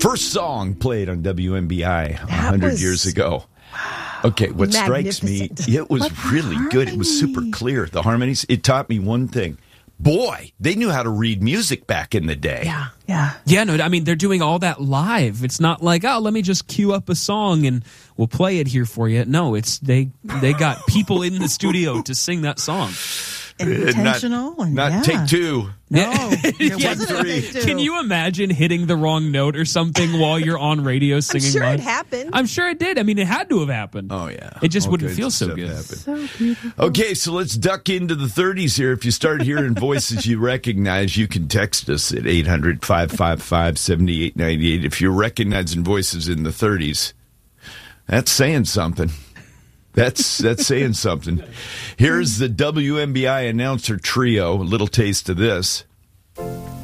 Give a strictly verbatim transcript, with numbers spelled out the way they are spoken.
First song played on W M B I one hundred was, years ago. Okay, what strikes me, it was what really good. It was super clear. The harmonies, it taught me one thing. Boy, they knew how to read music back in the day. Yeah, yeah. Yeah, no, I mean, they're doing all that live. It's not like, oh, let me just queue up a song and we'll play it here for you. No, it's they they got people in the studio to sing that song. Intentional. Not, and, not yeah. take two. No, it Yeah, wasn't a three. take two. Can you imagine hitting the wrong note or something while you're on radio I'm singing sure live? it happened. I'm sure it did. I mean, it had to have happened. Oh, yeah. It just All wouldn't kinds feel of so stuff good. happened. So beautiful. Okay, so let's duck into the thirties here. If you start hearing voices you recognize, you can text us at eight hundred, five five five, seven eight nine eight. If you're recognizing voices in the thirties, that's saying something. That's that's saying something. Here's the W M B I announcer trio. A little taste of this.